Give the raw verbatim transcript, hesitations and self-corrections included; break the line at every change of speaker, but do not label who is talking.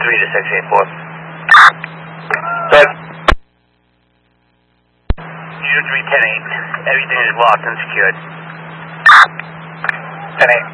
three to six eight four.
Good.
Unit three ten eight. Everything is locked and secured.
ten eight.